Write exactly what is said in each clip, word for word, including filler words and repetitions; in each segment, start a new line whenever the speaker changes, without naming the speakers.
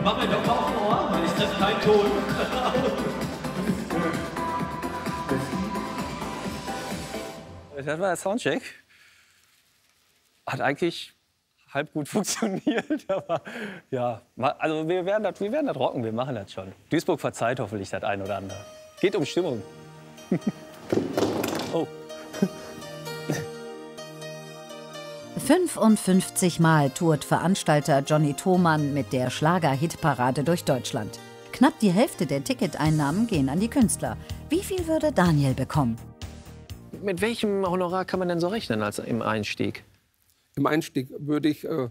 Mach mir doch auf dem Ohr, weil ich treffe keinen Ton.
Das war der Soundcheck. Hat eigentlich halb gut funktioniert, aber ja, also wir werden das, wir werden das rocken, wir machen das schon. Duisburg verzeiht hoffentlich das ein oder andere. Geht um Stimmung. Oh.
fünfundfünfzig Mal tourt Veranstalter Johnny Thomann mit der Schlager-Hitparade durch Deutschland. Knapp die Hälfte der Ticketeinnahmen gehen an die Künstler. Wie viel würde Daniel bekommen?
Mit welchem Honorar kann man denn so rechnen als im Einstieg?
Im Einstieg würde ich äh,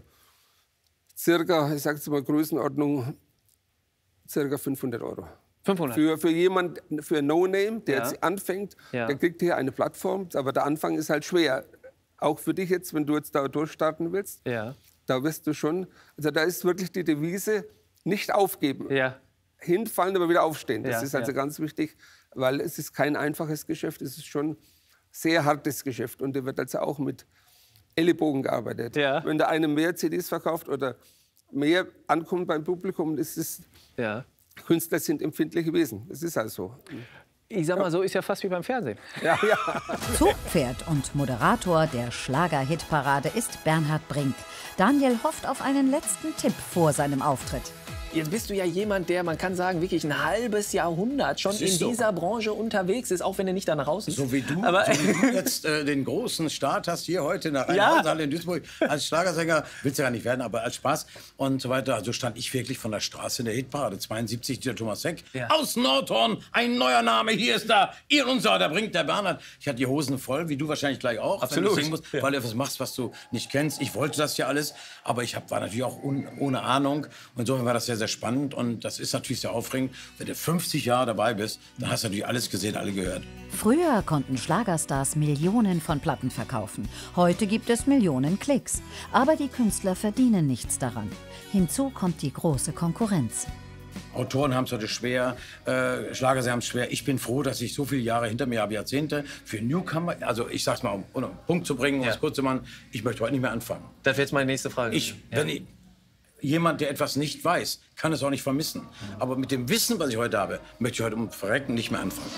circa, ich sage jetzt mal Größenordnung, circa fünfhundert Euro.
fünfhundert?
Für, für jemand, für No-Name, der
Ja.
jetzt anfängt,
Ja.
der kriegt hier eine Plattform. Aber der Anfang ist halt schwer. Auch für dich jetzt, wenn du jetzt da durchstarten willst.
Ja.
Da wirst du schon, also da ist wirklich die Devise, nicht aufgeben.
Ja.
Hinfallen, aber wieder aufstehen. Das
Ja,
ist also
ja.
ganz wichtig, weil es ist kein einfaches Geschäft, es ist schon sehr hartes Geschäft. Und da wird also auch mit Ellenbogen gearbeitet.
Ja.
Wenn der eine mehr C Ds verkauft oder mehr ankommt beim Publikum, das ist,
Ja.
Künstler sind empfindliche Wesen. Das ist halt so.
Ich sag mal, so ist ja fast wie beim Fernsehen.
Ja, ja.
Zugpferd und Moderator der Schlager-Hitparade ist Bernhard Brink. Daniel hofft auf einen letzten Tipp vor seinem Auftritt.
Jetzt bist du ja jemand, der, man kann sagen, wirklich ein halbes Jahrhundert schon
Siehst
in
du.
dieser Branche unterwegs ist, auch wenn er nicht danach raus ist.
So wie du,
Aber
so wie du jetzt äh, den großen Start hast hier heute in der
Ja.
Rheinhausenhalle in Duisburg als Schlagersänger, willst du ja nicht werden, aber als Spaß und so weiter. Also stand ich wirklich von der Straße in der Hitparade. zweiundsiebzig, der Thomas Heck.
Ja.
Aus Nordhorn, ein neuer Name, hier ist da, ihr und so, da bringt der Bernhard. Ich hatte die Hosen voll, wie du wahrscheinlich gleich auch,
Absolut.
wenn du singen musst,
Ja.
weil du etwas machst, was du nicht kennst. Ich wollte das ja alles, aber ich hab, war natürlich auch un, ohne Ahnung. Und insofern war das sehr, sehr spannend und das ist natürlich sehr aufregend. Wenn du fünfzig Jahre dabei bist, dann hast du natürlich alles gesehen, alle gehört.
Früher konnten Schlagerstars Millionen von Platten verkaufen. Heute gibt es Millionen Klicks. Aber die Künstler verdienen nichts daran. Hinzu kommt die große Konkurrenz.
Autoren haben es heute schwer, äh, Schlagersänger haben es schwer. Ich bin froh, dass ich so viele Jahre hinter mir habe, Jahrzehnte. Für Newcomer, also ich sag's mal, um, um einen Punkt zu bringen, um
Ja.
es kurz zu machen, ich möchte heute nicht mehr anfangen.
Das wäre jetzt meine nächste Frage.
Ich,
Ja.
wenn ich, jemand, der etwas nicht weiß, kann es auch nicht vermissen. Aber mit dem Wissen, was ich heute habe, möchte ich heute um Verrecken nicht mehr anfangen.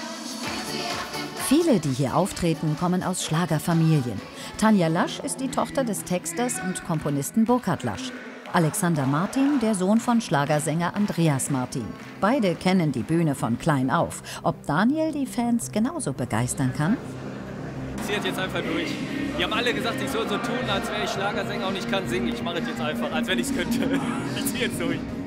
Viele, die hier auftreten, kommen aus Schlagerfamilien. Tanja Lasch ist die Tochter des Texters und Komponisten Burkhard Lasch. Alexander Martin, der Sohn von Schlagersänger Andreas Martin. Beide kennen die Bühne von klein auf. Ob Daniel die Fans genauso begeistern kann?
Ich ziehe jetzt einfach durch. Die haben alle gesagt, ich soll so tun, als wäre ich Schlagersänger und ich kann singen. Ich mache es jetzt einfach, als wenn ich es könnte. Ich ziehe jetzt durch.